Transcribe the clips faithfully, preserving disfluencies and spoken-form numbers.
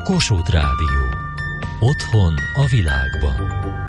Kossuth Rádió. Otthon a világban.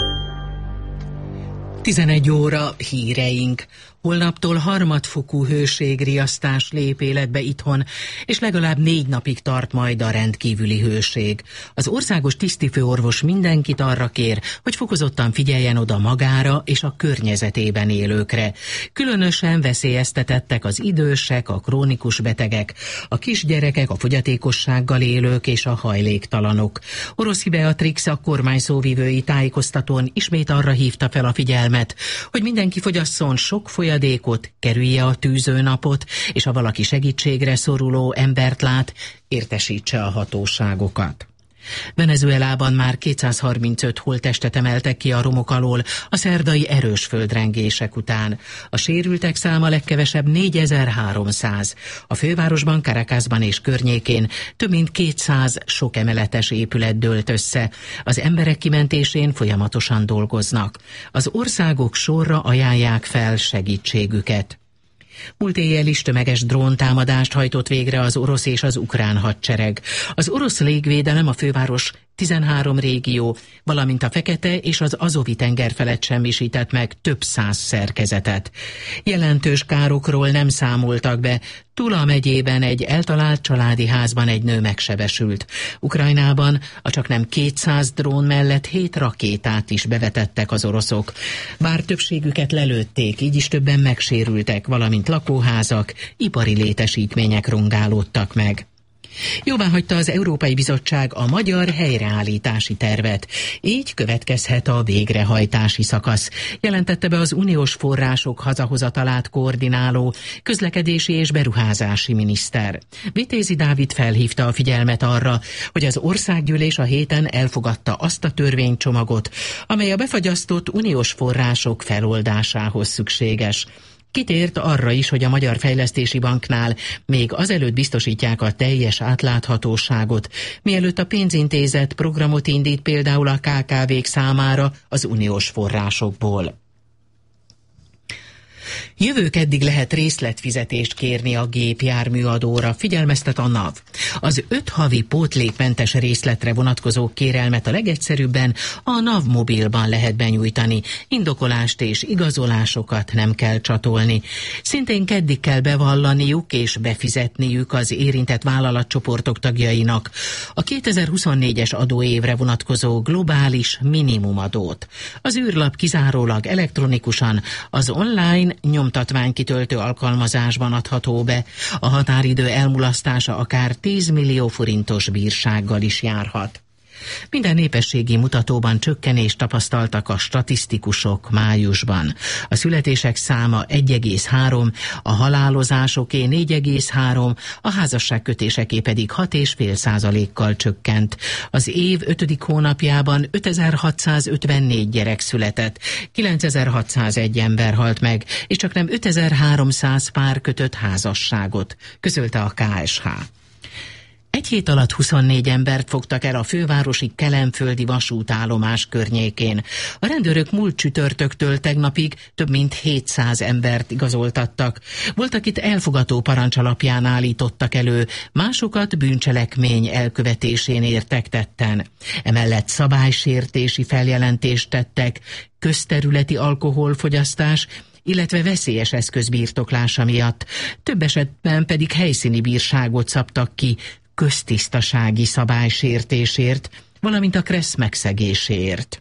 tizenegy óra híreink. Holnaptól harmadfokú hőségriasztás lép életbe itthon, és legalább négy napig tart majd a rendkívüli hőség. Az országos tisztifőorvos mindenkit arra kér, hogy fokozottan figyeljen oda magára és a környezetében élőkre. Különösen veszélyeztetettek az idősek, a krónikus betegek, a kisgyerekek, a fogyatékossággal élők és a hajléktalanok. Oroszi Beatrix, a kormány szóvivői tájékoztatón ismét arra hívta fel a figyelmet, hogy mindenki fogyasszon sok folyadékot, kerülje a tűzőnapot, és ha valaki segítségre szoruló embert lát, értesítse a hatóságokat. Venezuelában már kétszázharmincöt holttestet emeltek ki a romok alól a szerdai erős földrengések után. A sérültek száma legkevesebb négyezer-háromszáz. A fővárosban, Caracasban és környékén több mint kétszáz sok emeletes épület dőlt össze. Az emberek kimentésén folyamatosan dolgoznak. Az országok sorra ajánlják fel segítségüket. Múlt éjjel is tömeges dróntámadást hajtott végre az orosz és az ukrán hadsereg. Az orosz légvédelem a főváros tizenhárom régió, valamint a Fekete és az Azovi tenger felett semmisített meg több száz szerkezetet. Jelentős károkról nem számoltak be. Tula megyében egy eltalált családi házban egy nő megsebesült. Ukrajnában a csaknem kétszáz drón mellett hét rakétát is bevetettek az oroszok. Bár többségüket lelőtték, így is többen megsérültek, valamint lakóházak, ipari létesítmények rongálódtak meg. Jóváhagyta az Európai Bizottság a magyar helyreállítási tervet. Így következhet a végrehajtási szakasz, jelentette be az uniós források hazahozatalát koordináló közlekedési és beruházási miniszter. Vitézi Dávid felhívta a figyelmet arra, hogy az országgyűlés a héten elfogadta azt a törvénycsomagot, amely a befagyasztott uniós források feloldásához szükséges. Kitért arra is, hogy a Magyar Fejlesztési Banknál még azelőtt biztosítják a teljes átláthatóságot, mielőtt a pénzintézet programot indít például a ká ká vék számára az uniós forrásokból. Jövő keddig lehet részletfizetést kérni a gépjárműadóra, figyelmeztet a NAV. Az öt havi pótlékmentes részletre vonatkozó kérelmet a legegyszerűbben a NAV mobilban lehet benyújtani. Indokolást és igazolásokat nem kell csatolni. Szintén keddig kell bevallaniuk és befizetniük az érintett vállalatcsoportok tagjainak a kétezer-huszonnégyes adóévre vonatkozó globális minimumadót. Az űrlap kizárólag elektronikusan az online nyomtatványkitöltő alkalmazásban adható be. A határidő elmulasztása akár tíz millió forintos bírsággal is járhat. Minden népességi mutatóban csökkenést tapasztaltak a statisztikusok májusban. A születések száma egy egész három, a halálozásoké négy egész három, a házasságkötéseké pedig hat egész öt százalékkal csökkent. Az év ötödik hónapjában ötezer-hatszázötvennégy gyerek született, kilencezer-hatszázegy ember halt meg, és csaknem ötezer-háromszáz pár kötött házasságot, közölte a ká es há. Egy hét alatt huszonnégy embert fogtak el a fővárosi kelenföldi vasútállomás környékén. A rendőrök múlt csütörtöktől tegnapig több mint hétszáz embert igazoltattak. Voltak itt elfogató parancs alapján állítottak elő, másokat bűncselekmény elkövetésén értek tetten. Emellett szabálysértési feljelentést tettek, közterületi alkoholfogyasztás, illetve veszélyes eszköz birtoklása miatt. Több esetben pedig helyszíni bírságot szabtak ki, köztisztasági szabálysértésért, valamint a kressz megszegéséért.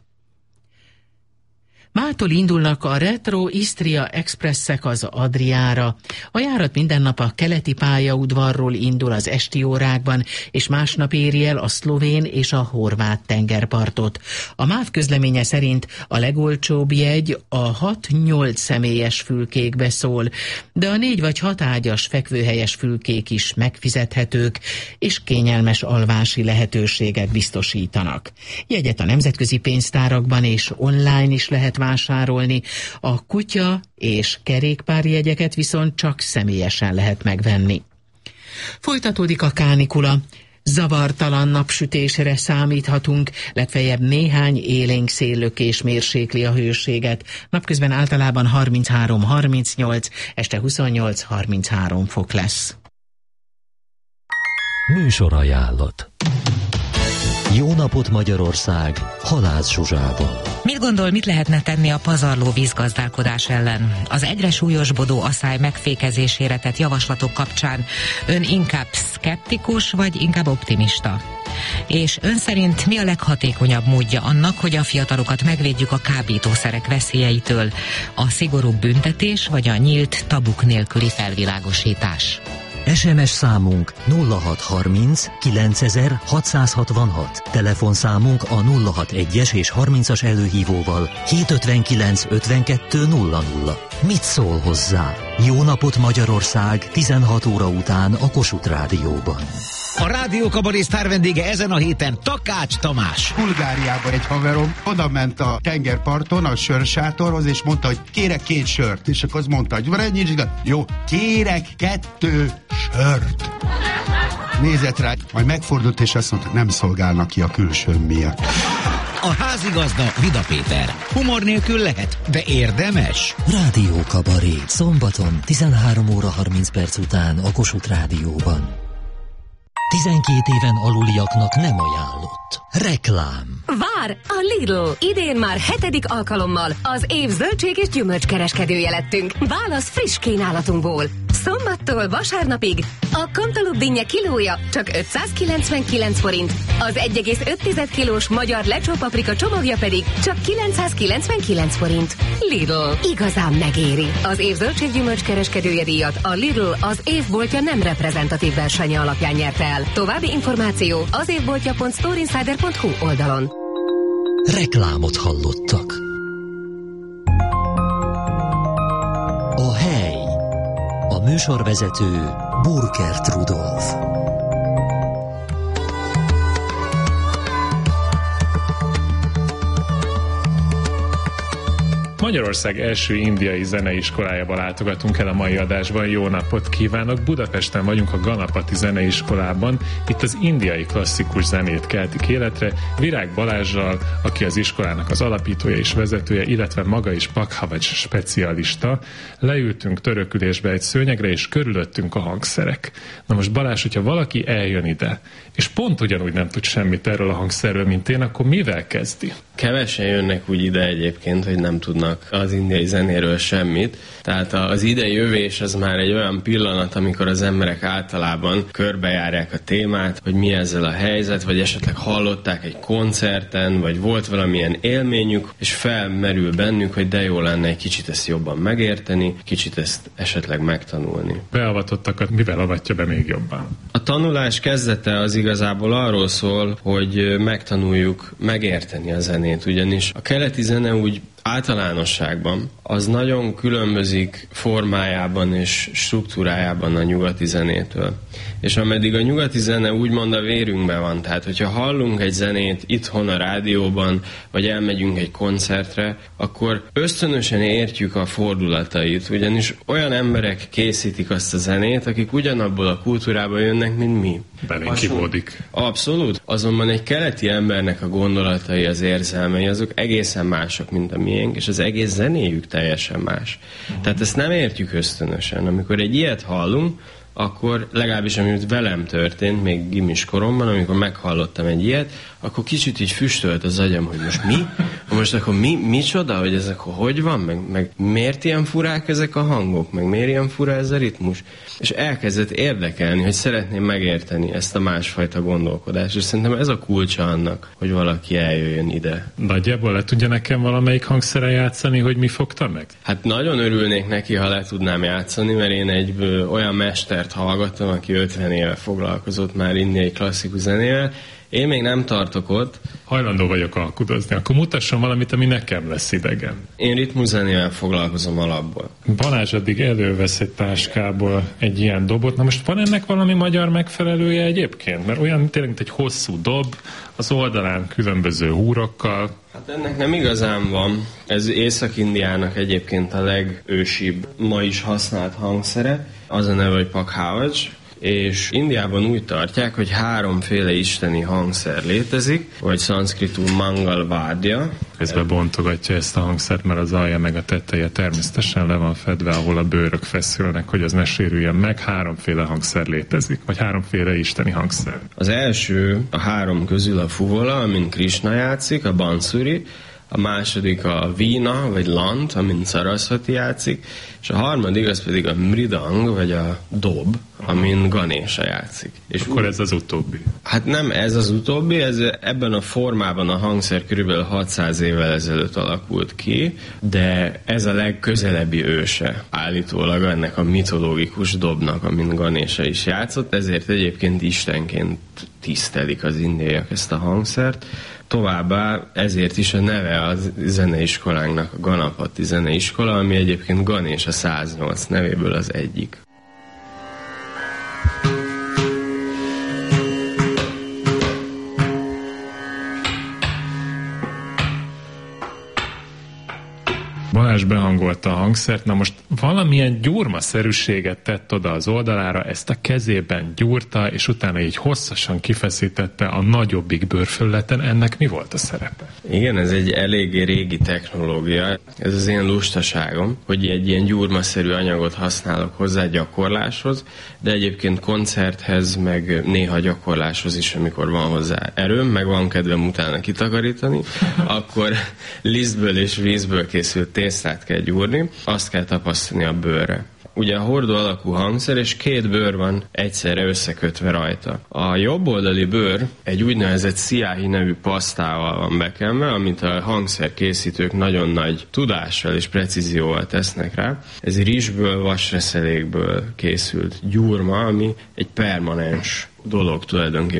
Mától indulnak a Retro Istria Expresszek az Adriára. A járat minden nap a keleti pályaudvarról indul az esti órákban, és másnap éri el a szlovén és a horvát tengerpartot. A MÁV közleménye szerint a legolcsóbb jegy a hat-nyolc személyes fülkékbe szól, de a négy vagy hat ágyas fekvőhelyes fülkék is megfizethetők, és kényelmes alvási lehetőséget biztosítanak. Jegyet a nemzetközi pénztárakban és online is lehet vásárolni, a kutya és kerékpárjegyeket viszont csak személyesen lehet megvenni. Folytatódik a kánikula. Zavartalan napsütésre számíthatunk, legfeljebb néhány élénk széllökés mérsékli a hőséget. Napközben általában harminchárom-harmincnyolc, este huszonnyolc-harminchárom fok lesz. Műsorajánlat. Jó napot Magyarország, Halász Zsuzsával. Mit gondol, mit lehetne tenni a pazarló vízgazdálkodás ellen? Az egyre súlyosbodó aszály megfékezésére tett javaslatok kapcsán ön inkább szkeptikus, vagy inkább optimista? És ön szerint mi a leghatékonyabb módja annak, hogy a fiatalokat megvédjük a kábítószerek veszélyeitől? A szigorú büntetés, vagy a nyílt, tabuk nélküli felvilágosítás? es em es számunk nulla hat harminc kilencezer hatszázhatvanhat, telefonszámunk a nulla hat egyes és harmincas előhívóval hétszázötvenkilenc ötvenkettő nulla nulla. Mit szól hozzá? Jó napot Magyarország, tizenhat óra után a Kossuth Rádióban. A Rádió Kabaré sztár vendége ezen a héten Takács Tamás. Bulgáriában egy haverom oda ment a tengerparton a sörsátorhoz, és mondta, hogy kérek két sört. És akkor az mondta, hogy van nincs igaz. Jó, kérek kettő sört. Nézett rá, majd megfordult, és azt mondta, nem szolgálnak ki a külsőm miatt. A házigazda Vida Péter. Humor nélkül lehet, de érdemes. Rádió Kabaré, szombaton tizenhárom óra harminc perc után a Kossuth Rádióban. tizenkét éven aluliaknak nem ajánlott. Reklám. Vár! A Lidl! Idén már hetedik alkalommal az év zöldség és gyümölcskereskedője lettünk. Válasz friss kínálatunkból. Szombattól vasárnapig a Cantaloupe dinnye kilója csak ötszázkilencvenkilenc forint, az egy egész öt kilós magyar lecsó paprika csomagja pedig csak kilencszázkilencvenkilenc forint. Lidl. Igazán megéri. Az év zöldséggyümölcs kereskedője díjat a Lidl az évboltja nem reprezentatív versenye alapján nyerte el. További információ az évboltja pont storeinsider pont hu oldalon. Reklámot hallottak. A hely. A műsorvezető Burkert Rudolf. Magyarország első indiai zeneiskolájába látogatunk el a mai adásban. Jó napot kívánok! Budapesten vagyunk a Ganapati Zeneiskolában. Itt az indiai klasszikus zenét keltik életre. Virág Balázssal, aki az iskolának az alapítója és vezetője, illetve maga is Pakhavaj specialista. Leültünk törökülésbe egy szőnyegre, és körülöttünk a hangszerek. Na most Balázs, hogyha valaki eljön ide, és pont ugyanúgy nem tud semmit erről a hangszerről, mint én, akkor mivel kezdi? Kevesen jönnek úgy ide egyébként, hogy nem tudnak az indiai zenéről semmit. Tehát az ide jövés az már egy olyan pillanat, amikor az emberek általában körbejárják a témát, hogy mi ezzel a helyzet, vagy esetleg hallották egy koncerten, vagy volt valamilyen élményük, és felmerül bennük, hogy de jó lenne egy kicsit ezt jobban megérteni, kicsit ezt esetleg megtanulni. Beavatottakat mivel avatja be még jobban? A tanulás kezdete az igazából arról szól, hogy megtanuljuk megérteni a zenét, ugyanis a keleti zene úgy általánosságban az nagyon különbözik formájában és struktúrájában a nyugati zenétől. És ameddig a nyugati zene úgymond a vérünkben van, tehát hogyha hallunk egy zenét itthon a rádióban, vagy elmegyünk egy koncertre, akkor ösztönösen értjük a fordulatait, ugyanis olyan emberek készítik azt a zenét, akik ugyanabból a kultúrából jönnek, mint mi. Belén kivódik. Abszolút. Azonban egy keleti embernek a gondolatai, az érzelmei, azok egészen mások, mint a miénk, és az egész zenéjük teljesen más. Uh-huh. Tehát ezt nem értjük ösztönösen. Amikor egy ilyet hallunk, akkor legalábbis amit velem történt, még gimis koromban, amikor meghallottam egy ilyet, akkor kicsit így füstölt az agyam, hogy most mi? Most akkor mi, micsoda, hogy ezek hogy van? Meg, meg miért ilyen furák ezek a hangok? Meg miért ilyen fura ez a ritmus? És elkezdett érdekelni, hogy szeretném megérteni ezt a másfajta gondolkodást. És szerintem ez a kulcsa annak, hogy valaki eljöjjön ide. Nagyjából le tudja nekem valamelyik hangszeren játszani, hogy mi fogta meg? Hát nagyon örülnék neki, ha le tudnám játszani, mert én egy ö, olyan mestert hallgattam, aki ötven éve foglalkozott már indiai klasszikus zenével. Én még nem tartok ott. Hajlandó vagyok alkudozni. Akkor mutasson valamit, ami nekem lesz idegen. Én ritmuszenével foglalkozom alapból. Balázs addig elővesz egy táskából egy ilyen dobot. Na most van ennek valami magyar megfelelője egyébként? Mert olyan tényleg, mint egy hosszú dob, az oldalán különböző húrokkal. Hát ennek nem igazán van. Ez Észak-Indiának egyébként a legősibb, ma is használt hangszere. Az a neve, hogy Pakhavaj. és Indiában úgy tartják, hogy háromféle isteni hangszer létezik, vagy szanszkritul Mangal Vádja. Közben bontogatja ezt a hangszert, mert az alja meg a teteje természetesen le van fedve, ahol a bőrök feszülnek, hogy az ne sérüljön meg. Háromféle hangszer létezik, vagy háromféle isteni hangszer. Az első a három közül a fuvola, amin Krishna játszik, a bansuri, a második a vína, vagy lant, amin Sarasvati játszik, és a harmadik az pedig a mridang, vagy a dob, amin Ganesha játszik. És akkor ez az utóbbi? Hát nem ez az utóbbi, ez ebben a formában a hangszer körülbelül hatszáz évvel ezelőtt alakult ki, de ez a legközelebbi őse állítólag ennek a mitológikus dobnak, amin Ganesha is játszott, ezért egyébként istenként tisztelik az indiaiak ezt a hangszert. Továbbá ezért is a neve a zeneiskolánknak a Ganapati zeneiskola, ami egyébként Ganesha száznyolc nevéből az egyik. Balázs behangolta a hangszert, na most valamilyen gyurmaszerűséget tett oda az oldalára, ezt a kezében gyúrta, és utána így hosszasan kifeszítette a nagyobbik bőrfölleten. Ennek mi volt a szerepe? Igen, ez egy eléggé régi technológia. Ez az én lustaságom, hogy egy ilyen gyurmaszerű anyagot használok hozzá gyakorláshoz, de egyébként koncerthez, meg néha gyakorláshoz is, amikor van hozzá erőm, meg van kedvem utána kitakarítani, akkor lisztből és vízből készült tésztát kell gyúrni, azt kell tapasztani a bőrre. Ugye a hordó alakú hangszer, és két bőr van egyszerre összekötve rajta. A jobb oldali bőr egy úgynevezett sziáhi nevű pasztával van bekenve, amit a hangszerkészítők nagyon nagy tudással és precízióval tesznek rá. Ez rizsből, vasreszelékből készült gyúrma, ami egy permanens dolog tulajdonképpen.